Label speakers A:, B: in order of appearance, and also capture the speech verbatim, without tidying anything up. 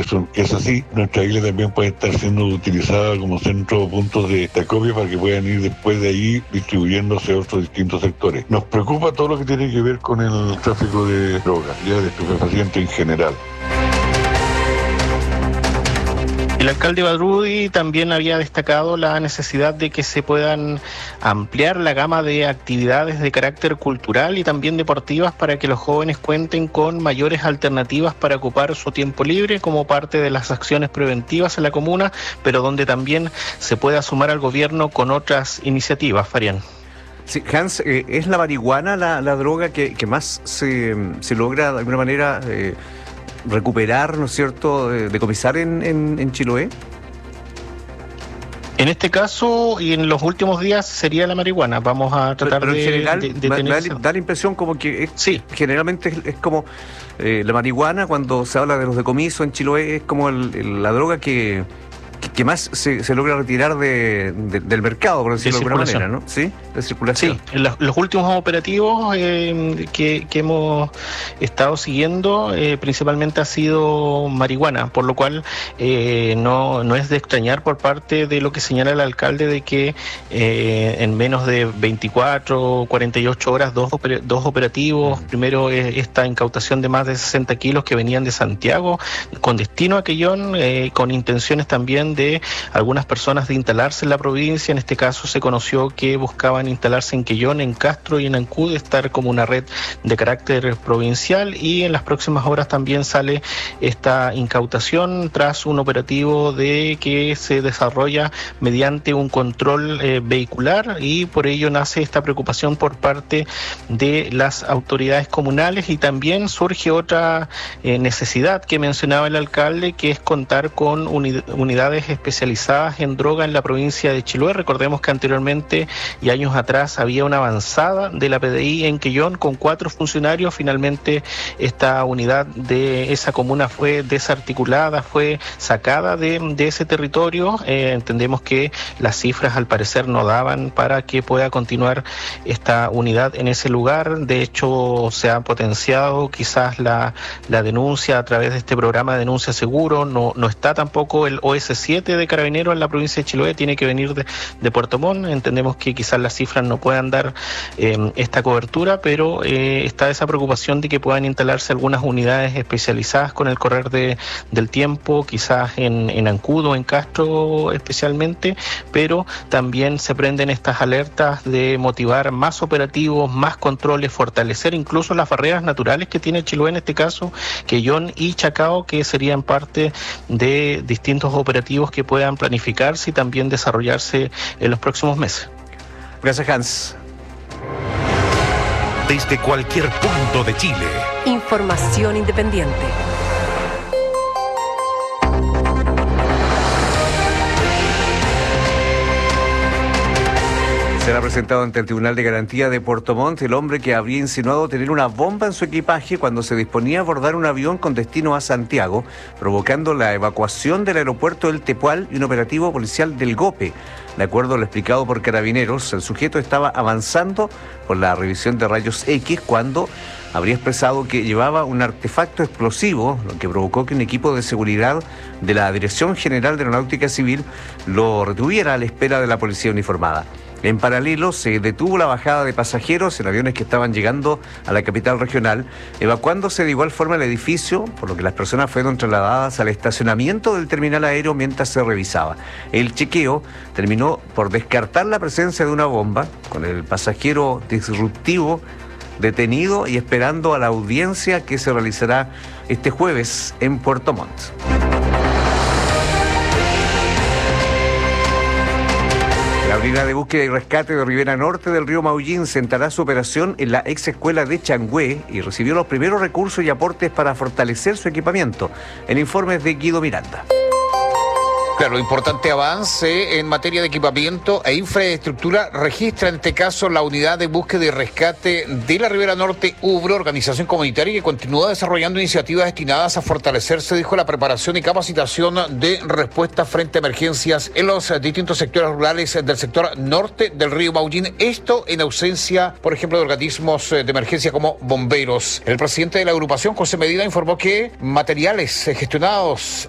A: eso es así, nuestra isla también puede estar siendo utilizada como centro o puntos de, de acopio para que puedan ir después de ahí distribuyéndose a otros distintos sectores. Nos preocupa todo lo que tiene que ver con el tráfico de drogas, ya de estupefacientes en general.
B: El alcalde Badrudi también había destacado la necesidad de que se puedan ampliar la gama de actividades de carácter cultural y también deportivas para que los jóvenes cuenten con mayores alternativas para ocupar su tiempo libre como parte de las acciones preventivas en la comuna, pero donde también se pueda sumar al gobierno con otras iniciativas. Farián.
C: Sí, Hans, eh, ¿es la marihuana la, la droga que, que más se, se logra de alguna manera eh, recuperar, ¿no es cierto?, de, decomisar en, en, en Chiloé?
B: En este caso y en los últimos días sería la marihuana. Vamos a tratar
C: pero, pero
B: de,
C: en general,
B: de, de
C: da,
B: tener...
C: da, da la impresión como que es,
B: sí.
C: generalmente es, es como eh, la marihuana, cuando se habla de los decomisos en Chiloé, es como el, el, la droga que, que, que más se, se logra retirar de, de, del mercado, por decirlo de, de alguna manera, ¿no? Sí, de circulación.
B: Sí, en los, los últimos operativos eh, que, que hemos estado siguiendo eh, principalmente ha sido marihuana, por lo cual eh, no, no es de extrañar por parte de lo que señala el alcalde de que eh, en menos de veinticuatro, cuarenta y ocho horas dos, oper, dos operativos, uh-huh. Primero eh, esta incautación de más de sesenta kilos que venían de Santiago con destino a Quellón, eh, con intenciones también de algunas personas de instalarse en la provincia. En este caso se conoció que buscaban instalarse en Quellón, en Castro y en Ancud, estar como una red de carácter provincial, y en las próximas horas también sale esta incautación tras un operativo de que se desarrolla mediante un control eh, vehicular, y por ello nace esta preocupación por parte de las autoridades comunales. Y también surge otra eh, necesidad que mencionaba el alcalde, que es contar con unid- unidades especializadas en droga en la provincia de Chiloé. Recordemos que anteriormente y años atrás había una avanzada de la P D I en Quellón con cuatro funcionarios. Finalmente esta unidad de esa comuna fue desarticulada, fue sacada de, de ese territorio. Eh, entendemos que las cifras al parecer no daban para que pueda continuar esta unidad en ese lugar. De hecho, se ha potenciado quizás la, la denuncia a través de este programa de denuncia seguro. No, no está tampoco el O S siete de Carabineros en la provincia de Chiloé, tiene que venir de, de Puerto Montt. Entendemos que quizás las cifras no puedan dar eh, esta cobertura, pero eh, está esa preocupación de que puedan instalarse algunas unidades especializadas con el correr de, del tiempo, quizás en, en Ancud o en Castro especialmente, pero también se prenden estas alertas de motivar más operativos, más controles, fortalecer incluso las barreras naturales que tiene Chiloé, en este caso Quellón y Chacao, que serían parte de distintos operativos que puedan planificarse y también desarrollarse en los próximos meses.
C: Gracias, Hans.
D: Desde cualquier punto de Chile.
E: Información independiente.
C: Será presentado ante el Tribunal de Garantía de Puerto Montt el hombre que habría insinuado tener una bomba en su equipaje cuando se disponía a abordar un avión con destino a Santiago, provocando la evacuación del aeropuerto del Tepual y un operativo policial del GOPE. De acuerdo a lo explicado por Carabineros, el sujeto estaba avanzando por la revisión de rayos X cuando habría expresado que llevaba un artefacto explosivo, lo que provocó que un equipo de seguridad de la Dirección General de Aeronáutica Civil lo retuviera a la espera de la policía uniformada. En paralelo, se detuvo la bajada de pasajeros en aviones que estaban llegando a la capital regional, evacuándose de igual forma el edificio, por lo que las personas fueron trasladadas al estacionamiento del terminal aéreo mientras se revisaba. El chequeo terminó por descartar la presencia de una bomba, con el pasajero disruptivo detenido y esperando a la audiencia que se realizará este jueves en Puerto Montt. La Brigada de Búsqueda y Rescate de Ribera Norte del río Maullín centrará su operación en la ex escuela de Changué y recibió los primeros recursos y aportes para fortalecer su equipamiento. El informe es de Guido Miranda.
F: Claro, importante avance en materia de equipamiento e infraestructura registra en este caso la Unidad de Búsqueda y Rescate de la Ribera Norte, UBRO, organización comunitaria que continúa desarrollando iniciativas destinadas a fortalecerse, dijo, la preparación y capacitación de respuesta frente a emergencias en los distintos sectores rurales del sector norte del río Maullín. Esto en ausencia, por ejemplo, de organismos de emergencia como bomberos. El presidente de la agrupación, José Medina, informó que materiales gestionados